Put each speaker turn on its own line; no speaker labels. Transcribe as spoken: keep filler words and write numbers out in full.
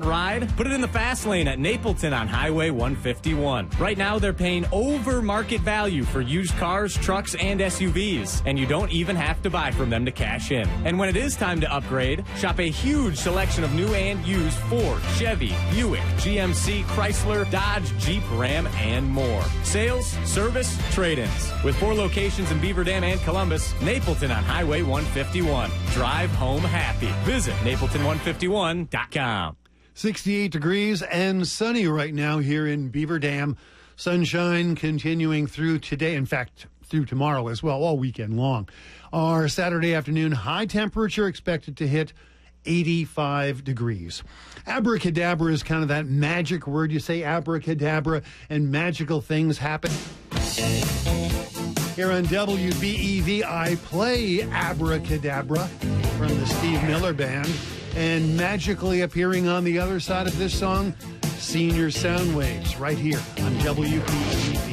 ride? Put it in the fast lane at Napleton on Highway one fifty-one. Right now, they're paying over market value for used cars, trucks, and S U Vs, and you don't even have to buy from them to cash in. And when it is time to upgrade, shop a huge selection of new and used Ford, Chevy, Buick, G M C, Chrysler, Dodge, Jeep, Ram, and more. Sales, service, trade-ins. With four locations in Beaver Dam and Columbus, Napleton on Highway one fifty-one. Drive home happy. Visit Napleton one fifty-one dot com.
sixty-eight degrees and sunny right now here in Beaver Dam. Sunshine continuing through today. In fact, through tomorrow as well, all weekend long. Our Saturday afternoon high temperature expected to hit eighty-five degrees. Abracadabra is kind of that magic word. You say abracadabra and magical things happen. Here on W B E V, I play Abracadabra from the Steve Miller Band. And magically appearing on the other side of this song, Senior Sound Waves, right here on W B E V.